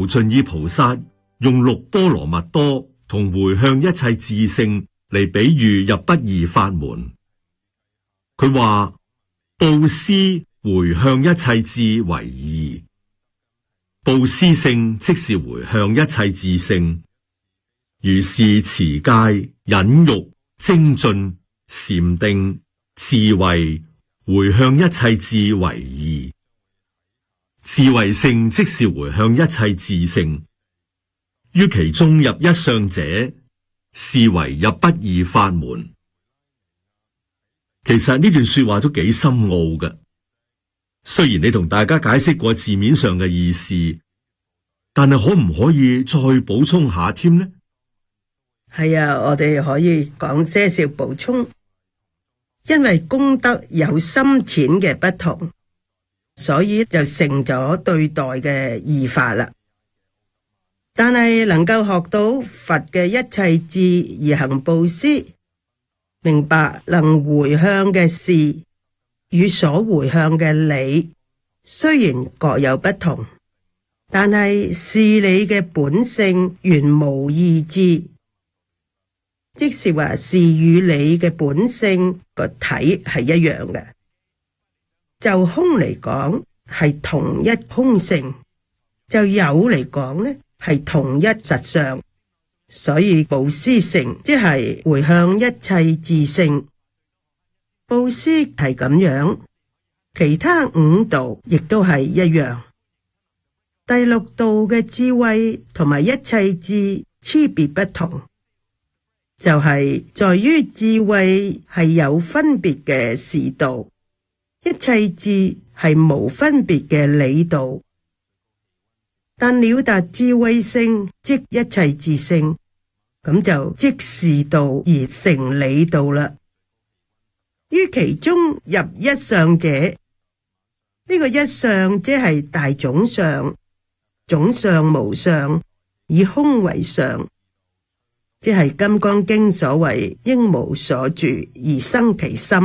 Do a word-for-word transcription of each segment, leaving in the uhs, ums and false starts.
盡意菩薩用六波羅蜜多同回向一切智性嚟比喻入不二法門。佢話布施回向一切智為二，布施性即是回向一切智性，如是持戒、忍辱、精進、禪定、智慧回向一切智為二，智慧性即是回向一切智性，於其中入一相者，是為入不二法門。其實呢段說話都幾深奧嘅，雖然你同大家解釋過字面上嘅意思，但係可唔可以再補充下添呢？ 係啊，我哋可以講些少補充，因為功德有深淺嘅不同，所以就成咗對待嘅異法啦。但係能夠學到佛嘅一切智而行布施，明白能回向嘅事與所回向嘅理，雖然各有不同，但係事理嘅本性原無二致，即是話事與理嘅本性個體係一樣嘅。就空嚟講係同一空性，就有嚟講呢係同一實相。所以布施性即係回向一切智性，布施係咁樣，其他五道亦都係一樣。第六道嘅智慧同埋一切智差別不同，就係在於智慧係有分別嘅事道，一切智係無分別嘅理道。但了達智慧性即一切智性，咁就即事道而成理道啦。於其中入一相者，呢、這個一相即係大總相，總相無相，以空為相，即係《金剛經》所謂應無所住而生其心。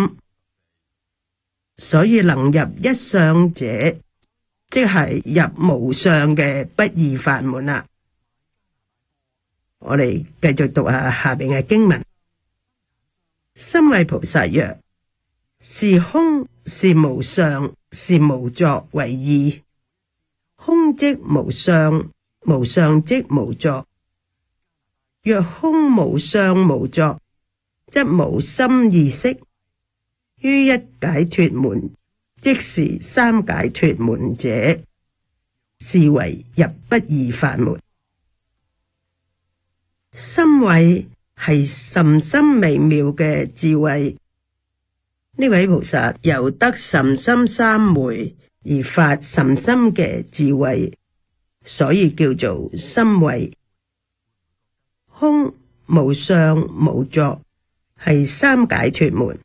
所以能入一相者，即係入無相嘅不二法門啦。我哋繼續讀下下邊嘅經文。心謂菩薩曰：是空是無相是無作為義，空即無相，無相即無作。若空無相無作，則無心意識。於一解脫門，即是三解脫門者，是為入不二法門。心慧係甚深微妙嘅智慧，呢位菩薩由得甚深三昧而發甚深嘅智慧，所以叫做心慧。空無相無作係三解脫門。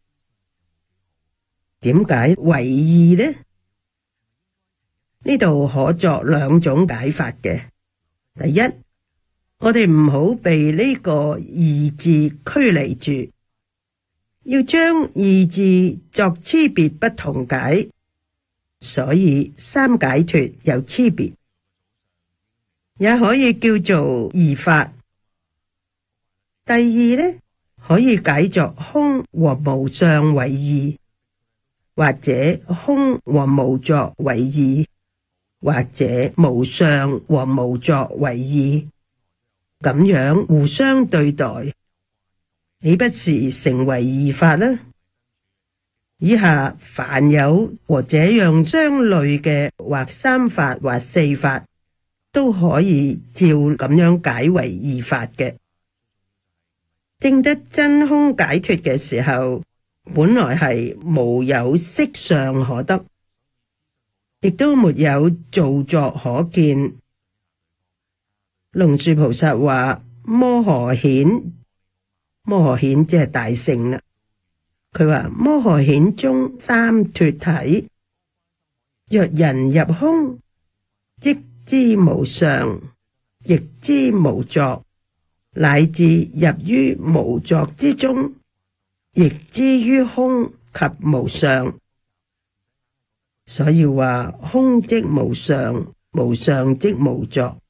點解為義呢？呢度可作兩種解法嘅。第一，我哋唔好被呢個義字拘離住，要將義字作差別不同解，所以三解脫有差別，也可以叫做義法。第二呢，可以解作空和無相為義，或者空和無作為義，或者無相和無作為義，咁樣互相對待，豈不是成為義法呢？以下凡有和這樣相類嘅，或三法或四法，都可以照咁樣解為義法嘅。證得真空解脫嘅時候，本來係無有色相可得，亦都沒有造作可見。龍樹菩薩話：摩訶顯，摩訶顯即係大乘啦。佢話摩訶顯中三脫體，若人入空，即知無相，亦知無作，乃至入於無作之中，亦知於空及無相。所以話空即無相，無相即無作。